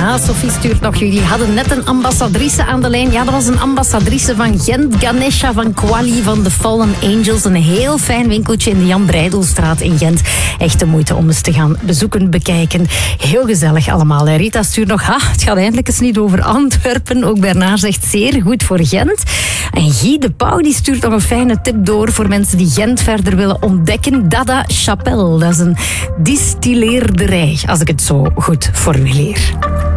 Ja, Sophie stuurt nog. Jullie hadden net een ambassadrice aan de lijn. Ja, dat was een ambassadrice van Gent. Ganesha van Quali van The Fallen Angels. Een heel fijn winkeltje in de Jan Breidelstraat in Gent. Echt de moeite om eens te gaan bezoeken, bekijken. Heel gezellig allemaal. Rita stuurt nog, het gaat eindelijk eens niet over Antwerpen. Ook Bernard zegt zeer goed voor Gent. En Guy de Pauw die stuurt nog een fijne tip door voor mensen die Gent verder willen ontdekken. Dada Chapelle. Dat is een distilleerderij, als ik het zo goed formuleer.